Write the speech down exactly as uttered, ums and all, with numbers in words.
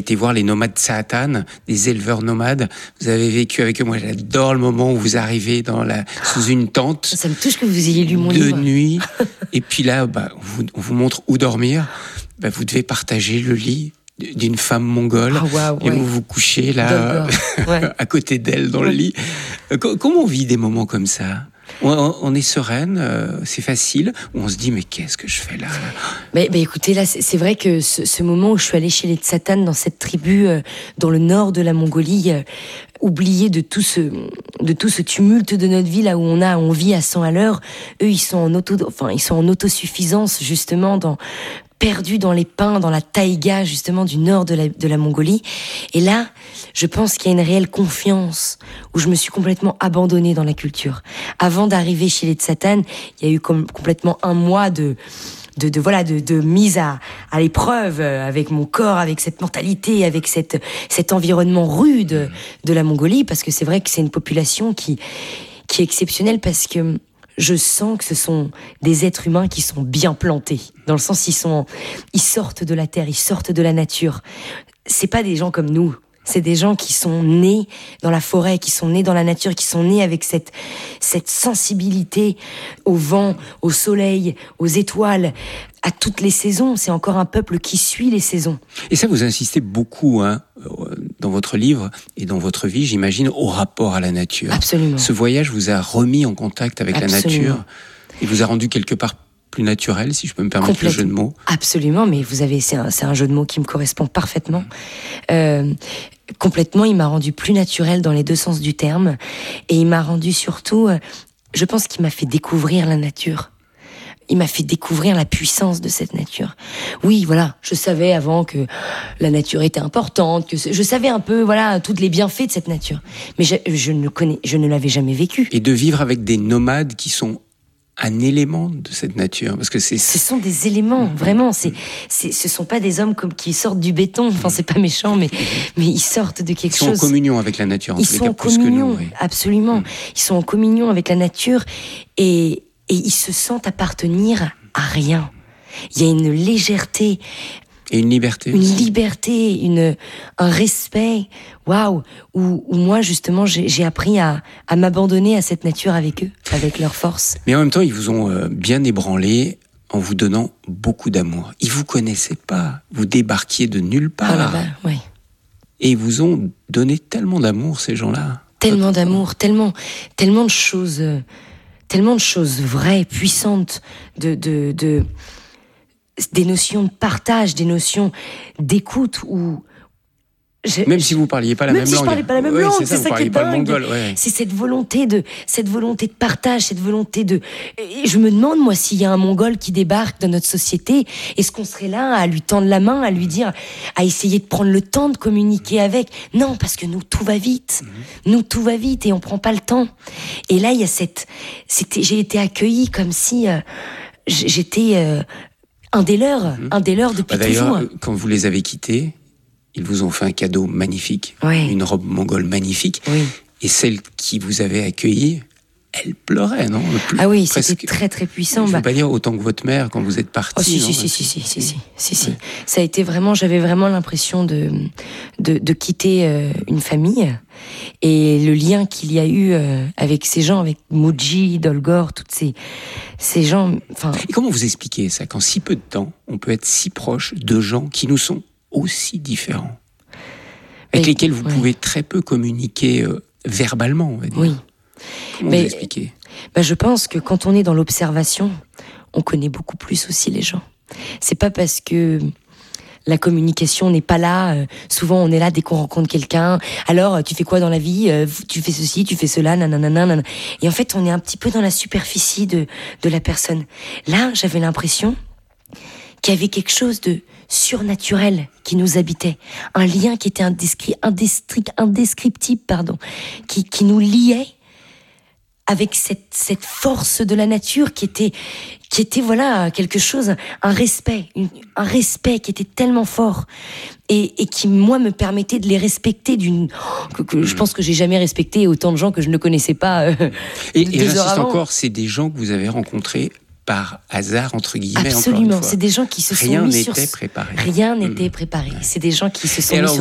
été voir les nomades Tsaatan, des éleveurs nomades. Vous avez vécu avec eux. Moi, j'adore le moment où vous arrivez dans la, sous une tente. Ça me touche que vous ayez lu mon de livre. De nuit. Et puis là, bah, on, vous, on vous montre où dormir. Bah, vous devez partager le lit d'une femme mongole. Oh, wow, et ouais. vous vous couchez là, ouais. à côté d'elle dans ouais. le lit. Comment on vit des moments comme ça ? On, on est sereine, euh, c'est facile, ou on se dit mais qu'est-ce que je fais là, là mais, mais écoutez, là c'est, c'est vrai que ce, ce moment où je suis allée chez les Tsaatan dans cette tribu euh, dans le nord de la Mongolie, euh, oubliée de tout ce de tout ce tumulte de notre vie là où on a on vit à cent à l'heure, eux ils sont en auto enfin ils sont en autosuffisance justement dans perdus dans les pins, dans la taïga justement du nord de la, de la Mongolie. Et là, je pense qu'il y a une réelle confiance où je me suis complètement abandonnée dans la culture. Avant d'arriver chez les Tsaatan, il y a eu comme, complètement un mois de de, de voilà de, de mise à, à l'épreuve avec mon corps, avec cette mentalité, avec cette cet environnement rude de la Mongolie, parce que c'est vrai que c'est une population qui qui est exceptionnelle parce que je sens que ce sont des êtres humains qui sont bien plantés. Dans le sens, ils sont, ils sortent de la terre, ils sortent de la nature. C'est pas des gens comme nous. C'est des gens qui sont nés dans la forêt, qui sont nés dans la nature, qui sont nés avec cette, cette sensibilité au vent, au soleil, aux étoiles, à toutes les saisons. C'est encore un peuple qui suit les saisons. Et ça, vous insistez beaucoup, hein, dans votre livre et dans votre vie, j'imagine, au rapport à la nature. Absolument. Ce voyage vous a remis en contact avec Absolument. La nature et vous a rendu quelque part plus naturel, si je peux me permettre le jeu de mots. Absolument, mais vous avez, c'est un, c'est un jeu de mots qui me correspond parfaitement. Euh, complètement, il m'a rendu plus naturel dans les deux sens du terme, et il m'a rendu surtout, euh, je pense qu'il m'a fait découvrir la nature. Il m'a fait découvrir la puissance de cette nature. Oui, voilà, je savais avant que la nature était importante, que je savais un peu, voilà, tous les bienfaits de cette nature, mais je, je ne connais, je ne l'avais jamais vécu. Et de vivre avec des nomades qui sont un élément de cette nature, parce que c'est... Ce sont des éléments, mmh. vraiment. C'est, c'est, ce sont pas des hommes comme qui sortent du béton. Enfin, c'est pas méchant, mais mais ils sortent de quelque chose. Ils sont chose. en communion avec la nature. En ils tous sont les cas, en plus communion, que nous, oui. absolument. Mmh. Ils sont en communion avec la nature et et ils se sentent appartenir à rien. Il y a une légèreté. Et une liberté. Une aussi. liberté, une, un respect, waouh, où, où moi, justement, j'ai, j'ai appris à, à m'abandonner à cette nature avec eux, avec leur force. Mais en même temps, ils vous ont euh, bien ébranlé en vous donnant beaucoup d'amour. Ils vous connaissaient pas. Vous débarquiez de nulle part. Ah là-bas, oui. Et ils vous ont donné tellement d'amour, ces gens-là. Tellement d'amour, tellement, tellement de choses, euh, tellement de choses vraies, puissantes, de, de, de, des notions de partage, des notions d'écoute où je, même si vous parliez pas la même, même si langue. je parlais pas la même ouais, langue, c'est ça, c'est ça qui est pas dingue. Mongol, ouais. C'est cette volonté de cette volonté de partage, cette volonté de. Et je me demande moi s'il y a un Mongol qui débarque dans notre société, est-ce qu'on serait là à lui tendre la main, à lui dire, à essayer de prendre le temps de communiquer avec? Non, parce que nous tout va vite, mmh. nous tout va vite et on prend pas le temps. Et là il y a cette, c'était, j'ai été accueillie comme si euh, j'étais euh, un des leurs, mmh. un des leurs depuis bah, d'ailleurs, toujours. Quand vous les avez quittés, ils vous ont fait un cadeau magnifique, oui. une robe mongole magnifique. Oui. Et celle qui vous avait accueilli, elle pleurait, non? Plus, ah oui, presque, c'était très très puissant. Je ne bah... veux pas dire autant que votre mère quand vous êtes partie. Oh, si, non, si, si, si, si, si, si, si, si. Ça a été vraiment, j'avais vraiment l'impression de, de, de quitter euh, une famille. Et le lien qu'il y a eu euh, avec ces gens, avec Muji, Dolgor, toutes ces, ces gens. Enfin. Et comment vous expliquez ça, qu'en si peu de temps, on peut être si proche de gens qui nous sont aussi différents, avec mais, lesquels vous ouais. pouvez très peu communiquer euh, verbalement, on va dire. Oui. Comment mais, vous expliquez? Bah, je pense que quand on est dans l'observation, on connaît beaucoup plus aussi les gens. C'est pas parce que la communication n'est pas là. Euh, souvent, on est là dès qu'on rencontre quelqu'un. Alors, tu fais quoi dans la vie? euh, Tu fais ceci, tu fais cela, nanana, nanana. Et en fait, on est un petit peu dans la superficie de, de la personne. Là, j'avais l'impression qu'il y avait quelque chose de surnaturel qui nous habitait, un lien qui était indescri- indestri- indescriptible, pardon, qui, qui nous liait avec cette, cette force de la nature qui était, qui était voilà quelque chose, un respect, une, un respect qui était tellement fort et, et qui moi me permettait de les respecter d'une, que, que je pense que j'ai jamais respecté autant de gens que je ne connaissais pas. Euh, et et j'insiste encore, c'est des gens que vous avez rencontrés par hasard, entre guillemets. Absolument, c'est des gens qui se Rien sont mis sur... Rien n'était préparé. Rien n'était préparé. C'est des gens qui se sont et mis alors, sur